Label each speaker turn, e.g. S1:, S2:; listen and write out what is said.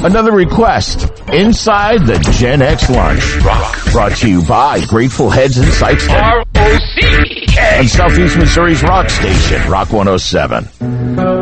S1: Another request. Inside the Gen X Lunch. Rock. Brought to you by Grateful Heads and Sites.
S2: R-O-C-K.
S1: On Southeast Missouri's Rock Station, Rock 107.